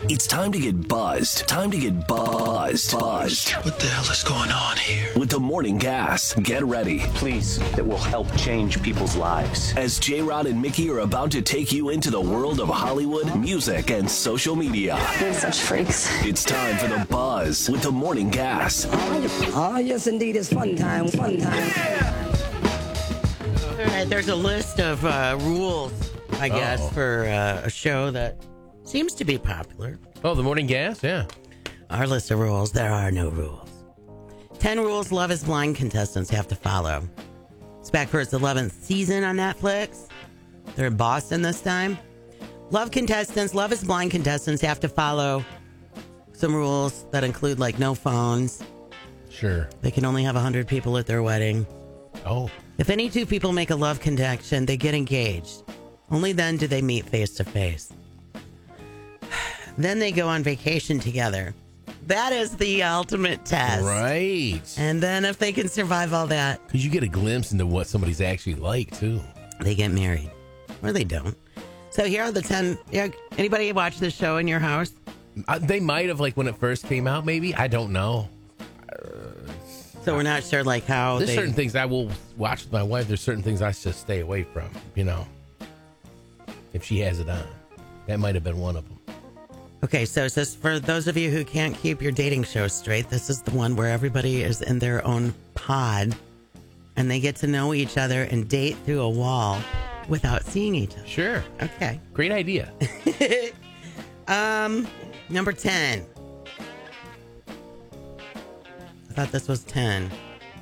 It's time to get buzzed. Time to get buzzed. What the hell is going on here? With the Morning Gas. Get ready. Please, that will help change people's lives. As J-Rod and Mickey are about to take you into the world of Hollywood, music, and social media. We're such freaks. It's time for the buzz with the Morning Gas. Oh, yes, indeed. It's fun time. Fun time. All right, there's a list of rules, I guess, for a show that seems to be popular. Oh, the Morning Gas? Yeah. Our list of rules, there are no rules. 10 rules Love is Blind contestants have to follow. It's back for its 11th season on Netflix. They're in Boston this time. Love is Blind contestants have to follow some rules that include, like, no phones. Sure. They can only have 100 people at their wedding. Oh. If any two people make a love connection, they get engaged. Only then do they meet face to face. Then they go on vacation together. That is the ultimate test. Right. And then if they can survive all that, Because you get a glimpse into what somebody's actually like, too. they get married. Or they don't. So here are the 10. Anybody watch this show in your house? They might have, like, when it first came out, maybe. I don't know. So we're not sure, like, how There's they... certain things I will watch with my wife. There's certain things I just stay away from, you know, if she has it on. That might have been one of them. Okay, so it says, for those of you who can't keep your dating show straight, this is the one where everybody is in their own pod and they get to know each other and date through a wall without seeing each other. Sure. Okay. Great idea. Number 10. I thought this was 10.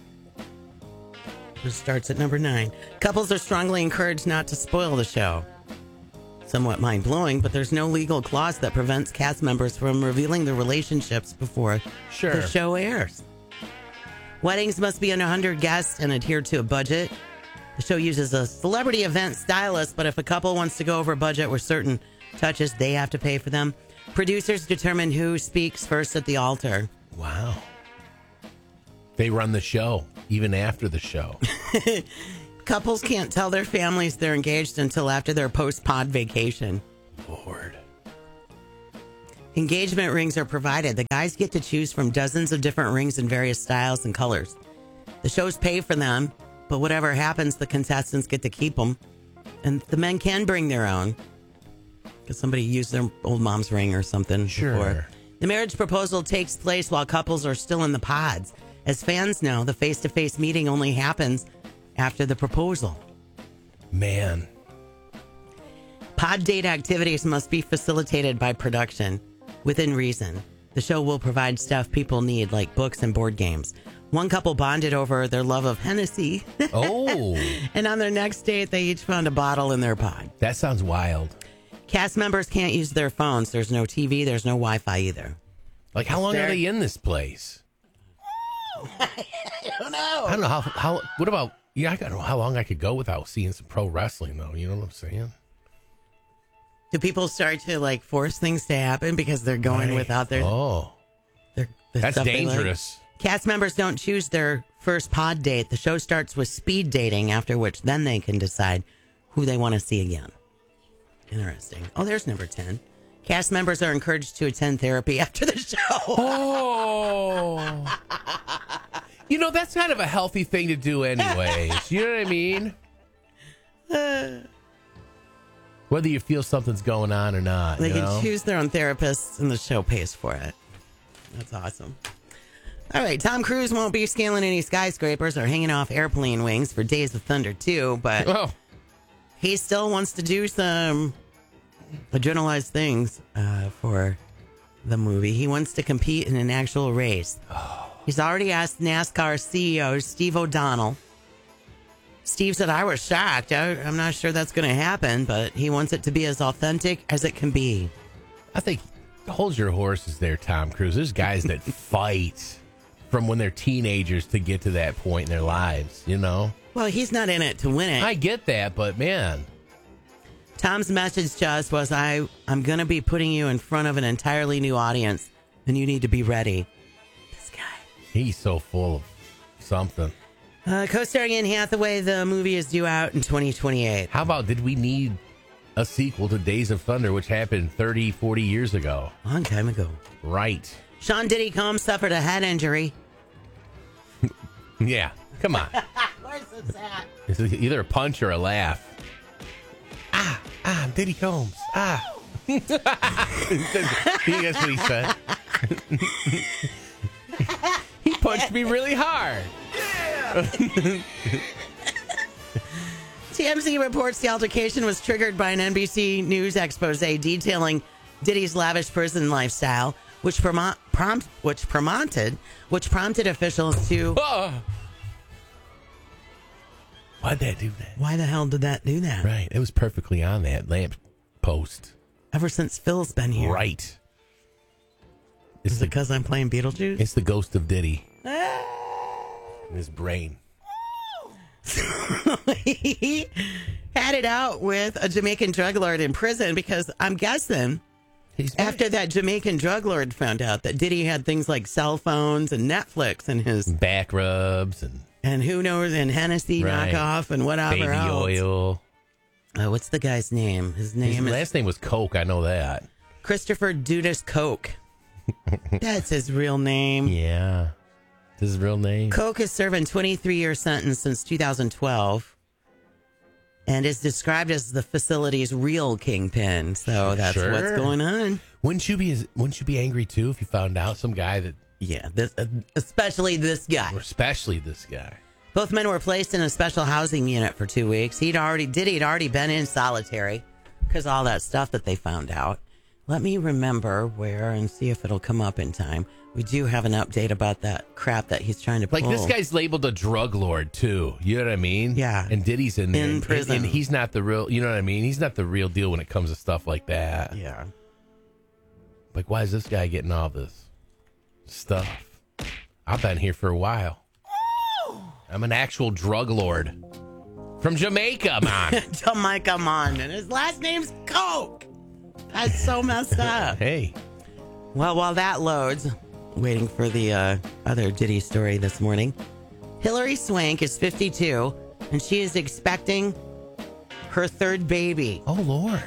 It starts at number 9. Couples are strongly encouraged not to spoil the show. Somewhat mind-blowing, but there's no legal clause that prevents cast members from revealing their relationships before the show airs. Weddings must be under 100 guests and adhere to a budget. The show uses a celebrity event stylist, but if a couple wants to go over budget with certain touches, they have to pay for them. Producers determine who speaks first at the altar. Wow. They run the show, even after the show. Couples can't tell their families they're engaged until after their post-pod vacation. Lord. Engagement rings are provided. The guys get to choose from dozens of different rings in various styles and colors. The shows pay for them, but whatever happens, the contestants get to keep them. And the men can bring their own, because somebody used their old mom's ring or something. Sure. Before. The marriage proposal takes place while couples are still in the pods. As fans know, the face-to-face meeting only happens after the proposal. Man. Pod date activities must be facilitated by production within reason. The show will provide stuff people need, like books and board games. One couple bonded over their love of Hennessy. Oh. And on their next date, they each found a bottle in their pod. That sounds wild. Cast members can't use their phones. There's no TV. There's no Wi-Fi either. Like, how long are they in this place? I don't know. I don't know. How what about... Yeah, I don't know how long I could go without seeing some pro wrestling, though. You know what I'm saying? Do people start to, like, force things to happen because they're going without their... Oh. the That's stuff they like? dangerous. Cast members don't choose their first pod date. The show starts with speed dating, after which then they can decide who they want to see again. Interesting. Oh, there's number 10. Cast members are encouraged to attend therapy after the show. Oh. You know, that's kind of a healthy thing to do anyways. You know what I mean? Whether you feel something's going on or not. They you can know? choose their own therapists, and the show pays for it. That's awesome. All right, Tom Cruise won't be scaling any skyscrapers or hanging off airplane wings for Days of Thunder 2, but he still wants to do some adrenalized things for the movie. He wants to compete in an actual race. He's already asked NASCAR CEO Steve O'Donnell. Steve said, I was shocked. I'm not sure that's going to happen, but he wants it to be as authentic as it can be. I think hold your horses there, Tom Cruise. There's guys that fight from when they're teenagers to get to that point in their lives, you know? Well, he's not in it to win it. I get that, but man. Tom's message to us was, I'm going to be putting you in front of an entirely new audience, and you need to be ready. This guy. He's so full of something. Co-starring Anne Hathaway, the movie is due out in 2028. How about, did we need a sequel to Days of Thunder, which happened 30, 40 years ago. Long time ago. Right. Sean Diddy Combs suffered a head injury. Yeah. Come on. Where's this at? It's either a punch or a laugh. Diddy Combs. Guess what he said? He punched me really hard. TMZ reports the altercation was triggered by an NBC News expose detailing Diddy's lavish prison lifestyle, which prompted officials to. Why'd that do that? Why the hell did that do that? Right. It was perfectly on that lamp post. Ever since Phil's been here. Right. Is it because I'm playing Beetlejuice? It's the ghost of Diddy. In his brain. He had it out with a Jamaican drug lord in prison because I'm guessing after that Jamaican drug lord found out that Diddy had things like cell phones and Netflix and his back rubs and who knows, and Hennessy knockoff and whatever baby else. oil. What's the guy's name? His last name was Coke. I know that. Christopher Dudas Coke. That's his real name. Yeah. That's his real name. Coke has served a 23-year sentence since 2012 and is described as the facility's real kingpin. So that's what's going on. Wouldn't you be angry too if you found out some guy that? Yeah, especially this guy. Especially this guy. Both men were placed in a special housing unit for 2 weeks. He'd already been in solitary because all that stuff that they found out. Let me remember where and see if it'll come up in time. We do have an update about that crap that he's trying to pull. Like, this guy's labeled a drug lord, too. You know what I mean? Yeah. And Diddy's in there. In prison. And he's not the real, you know what I mean? He's not the real deal when it comes to stuff like that. Yeah. Like, why is this guy getting all this stuff? I've been here for a while. I'm an actual drug lord. From Jamaica, man. Jamaica, man. And his last name's Coke. That's so messed up. Hey. Well, while that loads, waiting for the other Diddy story this morning, Hilary Swank is 52, and she is expecting her third baby. Oh, Lord.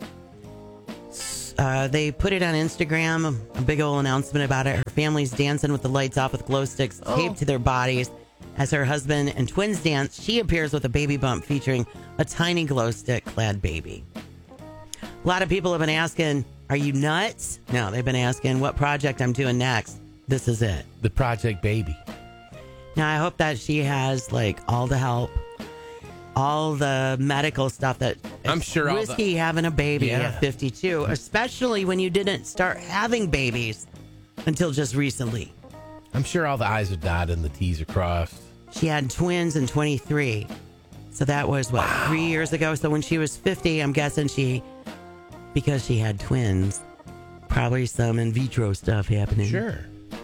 They put it on Instagram, a big old announcement about it. Her family's dancing with the lights off with glow sticks taped to their bodies. As her husband and twins dance, she appears with a baby bump featuring a tiny glow stick clad baby. A lot of people have been asking, are you nuts? No, they've been asking what project I'm doing next. This is it. The Project Baby. Now, I hope that she has like all the help, all the medical stuff that I'm sure it's risky having a baby at 52, especially when you didn't start having babies until just recently. I'm sure all the I's are dotted and the T's are crossed. She had twins in 23. So that was, 3 years ago? So when she was 50, I'm guessing because she had twins, probably some in vitro stuff happening. Sure.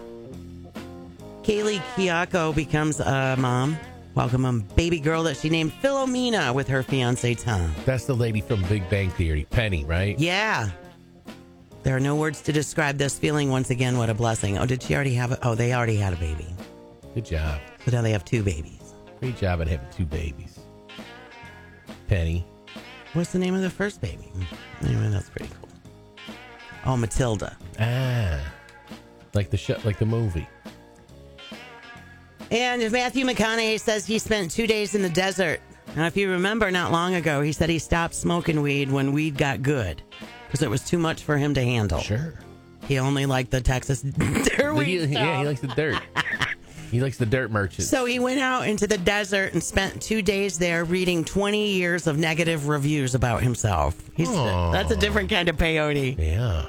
Kaylee Kiyoko becomes a mom. Welcome a baby girl that she named Philomena with her fiance Tom. That's the lady from Big Bang Theory, Penny, right? Yeah. There are no words to describe this feeling. Once again, what a blessing. Oh, did she already have it? Oh, they already had a baby. Good job. So now they have 2 babies. Great job at having 2 babies. Penny. What's the name of the first baby? Anyway, that's pretty cool. Oh, Matilda. Like the show, like the movie. And Matthew McConaughey says he spent 2 days in the desert. Now, if you remember, not long ago, he said he stopped smoking weed when weed got good because it was too much for him to handle. Sure. He only liked the Texas dirt weed. Yeah, he likes the dirt. He likes the dirt merchants. So he went out into the desert and spent 2 days there reading 20 years of negative reviews about himself. That's a different kind of peyote. Yeah.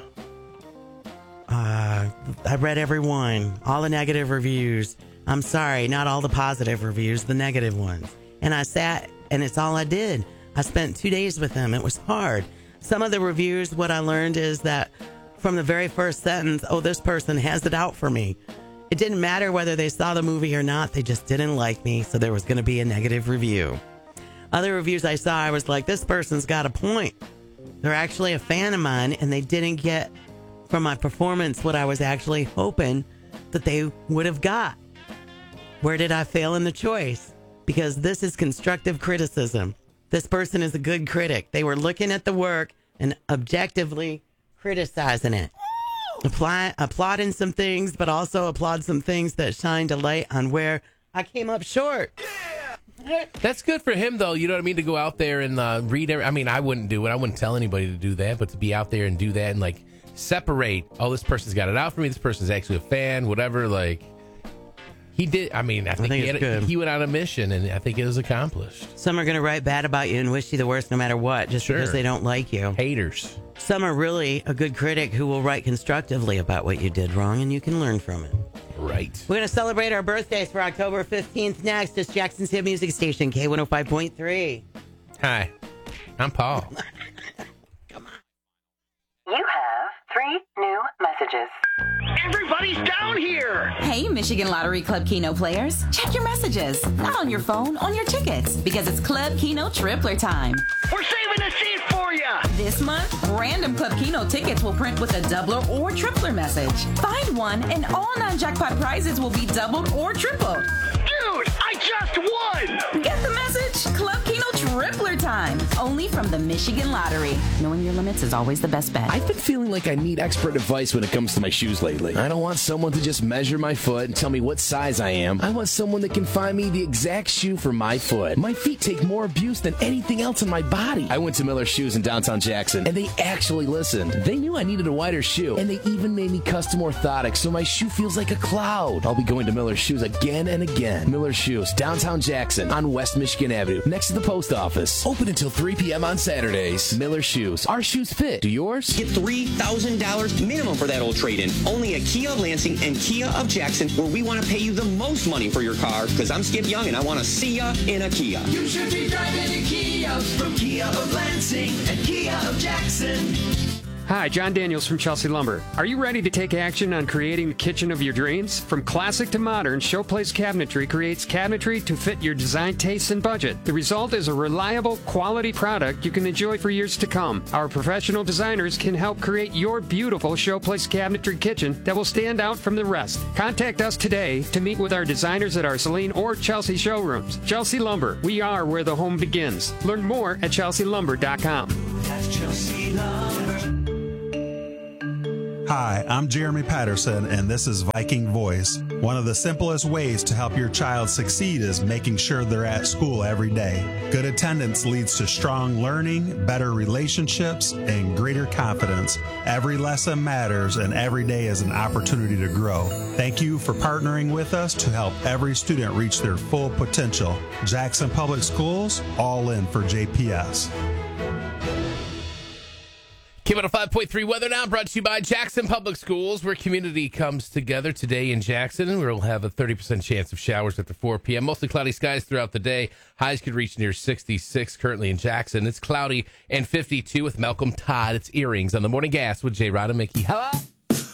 I read every one, all the negative reviews. I'm sorry, not all the positive reviews, the negative ones. And I sat, and it's all I did. I spent 2 days with him. It was hard. Some of the reviews, what I learned is that from the very first sentence, oh, this person has it out for me. It didn't matter whether they saw the movie or not. They just didn't like me, so there was going to be a negative review. Other reviews I saw, I was like, this person's got a point. They're actually a fan of mine, and they didn't get from my performance what I was actually hoping that they would have got. Where did I fail in the choice? Because this is constructive criticism. this person is a good critic. They were looking at the work and objectively criticizing it. Applauding some things, but also applaud some things that shined a light on where I came up short. That's good for him, though. You know what I mean? To go out there and read. I mean, I wouldn't do it. I wouldn't tell anybody to do that. But to be out there and do that and like separate. Oh, this person's got it out for me. This person's actually a fan. Whatever. Like he did. I mean, I think he went on a mission, and I think it was accomplished. Some are going to write bad about you and wish you the worst, no matter what, just because they don't like you. Haters. Some are really a good critic who will write constructively about what you did wrong, and you can learn from it. Right. We're going to celebrate our birthdays for October 15th next. It's Jackson's hit music station, K105.3. Hi, I'm Paul. Come on. You have 3 new messages. Everybody's down here! Hey, Michigan Lottery Club Keno players. Check your messages. Not on your phone, on your tickets. Because it's Club Keno Tripler time. We're saving a seat for ya! This month, random Club Keno tickets will print with a doubler or tripler message. Find one and all non-jackpot prizes will be doubled or tripled. Dude, I just won! Get the message? Club Keno Tripler time. Only from the Michigan Lottery. Knowing your limits is always the best bet. I've been feeling like I need expert advice when it comes to my shoes lately. I don't want someone to just measure my foot and tell me what size I am. I want someone that can find me the exact shoe for my foot. My feet take more abuse than anything else in my body. I went to Miller Shoes in downtown Jackson, and they actually listened. They knew I needed a wider shoe, and they even made me custom orthotics so my shoe feels like a cloud. I'll be going to Miller Shoes again and again. Miller Shoes, downtown Jackson on West Michigan Avenue, next to the post office. Open until 3 p.m. on Saturdays. Miller Shoes. Our shoes fit. Do yours? Get $3,000 minimum for that old trade-in. Only at Kia of Lansing and Kia of Jackson, where we want to pay you the most money for your car, because I'm Skip Young and I want to see ya in a Kia. You should be driving a Kia from Kia of Lansing and Kia of Jackson. Hi, John Daniels from Chelsea Lumber. Are you ready to take action on creating the kitchen of your dreams? From classic to modern, Showplace Cabinetry creates cabinetry to fit your design tastes and budget. The result is a reliable, quality product you can enjoy for years to come. Our professional designers can help create your beautiful Showplace Cabinetry kitchen that will stand out from the rest. Contact us today to meet with our designers at our Saline or Chelsea showrooms. Chelsea Lumber, we are where the home begins. Learn more at chelsealumber.com. That's Chelsea Lumber. Hi, I'm Jeremy Patterson, and this is Viking Voice. One of the simplest ways to help your child succeed is making sure they're at school every day. Good attendance leads to strong learning, better relationships, and greater confidence. Every lesson matters, and every day is an opportunity to grow. Thank you for partnering with us to help every student reach their full potential. Jackson Public Schools, all in for JPS. K105.3 Weather Now, brought to you by Jackson Public Schools, where community comes together today in Jackson. We'll have a 30% chance of showers after 4 p.m. Mostly cloudy skies throughout the day. Highs could reach near 66 currently in Jackson. It's cloudy and 52 with Malcolm Todd. It's Earrings on the Morning Gas with J. Rod and Mickey. Hello?